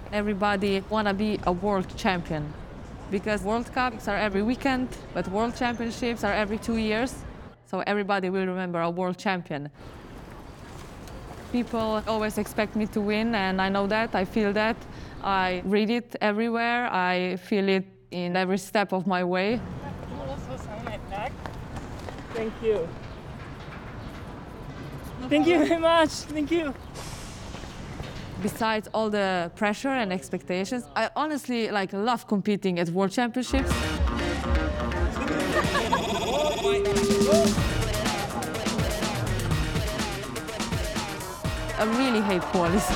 Everybody wanna be a world champion because World Cups are every weekend, but World Championships are every 2 years. So everybody will remember a world champion. People always expect me to win, and I know that, I feel that. I read it everywhere, I feel it in every step of my way. Also sign my back. Thank you. Thank you very much. Thank you. Besides all the pressure and expectations, I honestly love competing at World Championships. I really hate qualis.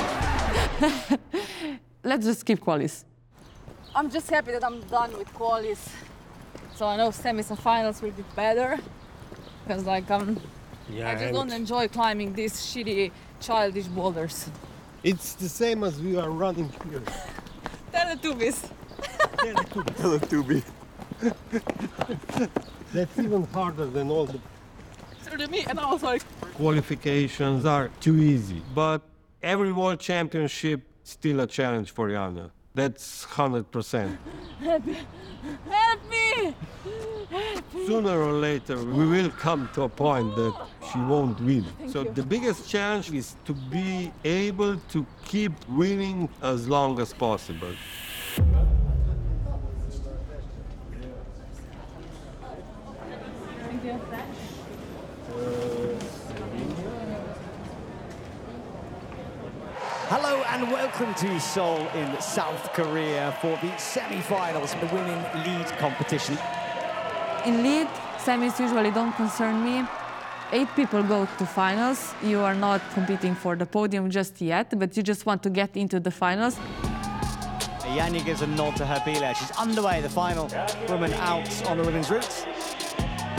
Let's just skip qualis. I'm just happy that I'm done with qualis. So I know semis and finals will be better. Because I just don't enjoy climbing these shitty, childish boulders. It's the same as we are running here. Teletubbies. Teletubby. That's even harder than all the To me, and I was like, qualifications are too easy. But every world championship still a challenge for Jana. That's 100%. help me! Sooner or later, we will come to a point that she won't win. So the biggest challenge is to be able to keep winning as long as possible. Thank you. Hello and welcome to Seoul in South Korea for the semi-finals of the women lead competition. In lead, semis usually don't concern me. 8 people go to finals. You are not competing for the podium just yet, but you just want to get into the finals. Janja gives a nod to Herbila. She's underway, the final woman out on the women's route.